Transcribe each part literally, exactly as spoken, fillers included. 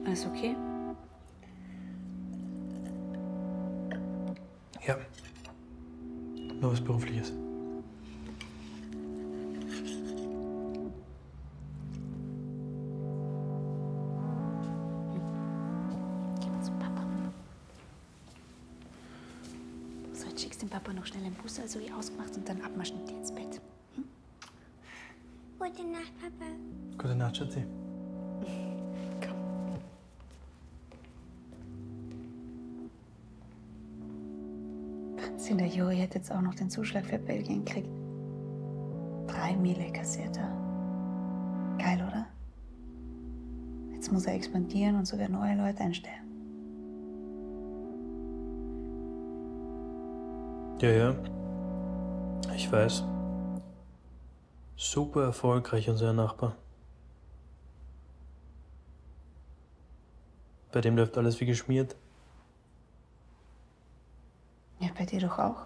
Alles okay? Ja. Nur was Berufliches. Geh mal zum Papa. So, jetzt schickst den Papa noch schnell im Bus, also wie ausgemacht, und dann abmarsch mit dir ins Bett. Hm? Gute Nacht, Papa. Gute Nacht, Schatzi. Komm. Wahnsinn, der Juri hätte jetzt auch noch den Zuschlag für Belgien gekriegt. Drei Mille kassiert er. Geil, oder? Jetzt muss er expandieren und sogar neue Leute einstellen. Ja, ja. Ich weiß. Super erfolgreich, unser Nachbar. Bei dem läuft alles wie geschmiert. Ja, bei dir doch auch.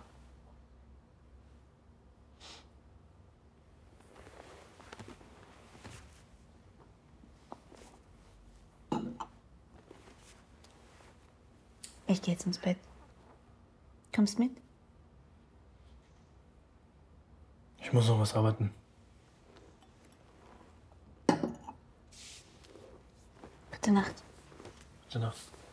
Ich geh jetzt ins Bett. Kommst mit? Ich muss noch was arbeiten. Gute Nacht. Gute Nacht.